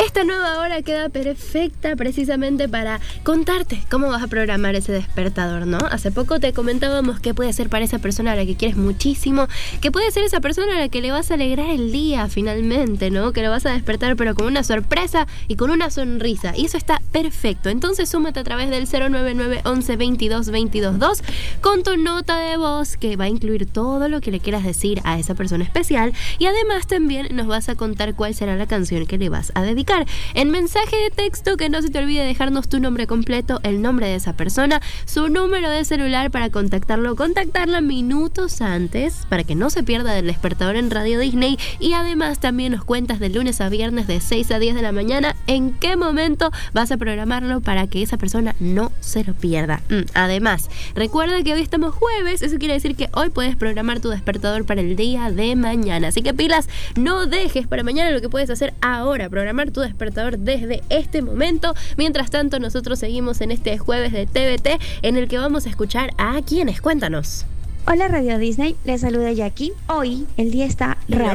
Esta nueva hora queda perfecta precisamente para contarte cómo vas a programar ese despertador, ¿no? Hace poco te comentábamos que puede ser para esa persona a la que quieres muchísimo, que puede ser esa persona a la que le vas a alegrar el día finalmente, ¿no? Que lo vas a despertar pero con una sorpresa y con una sonrisa. Y eso está perfecto. Entonces súmate a través del 099 11 22 22 2 con tu nota de voz que va a incluir todo lo que le quieras decir a esa persona especial. Y además también nos vas a contar cuál será la canción que le vas a dedicar. En mensaje de texto, que no se te olvide dejarnos tu nombre completo, el nombre de esa persona, su número de celular para contactarlo o contactarla minutos antes para que no se pierda del despertador en Radio Disney. Y además también nos cuentas de lunes a viernes de 6 a 10 de la mañana en qué momento vas a programarlo para que esa persona no se lo pierda. Además, recuerda que hoy estamos jueves, eso quiere decir que hoy puedes programar tu despertador para el día de mañana. Así que pilas, no dejes para mañana lo que puedes hacer ahora, programar tu despertador desde este momento. Mientras tanto, nosotros seguimos en este jueves de TVT en el que vamos a escuchar a quienes. Cuéntanos. Hola Radio Disney, les saluda Jackie. Hoy el día está raro.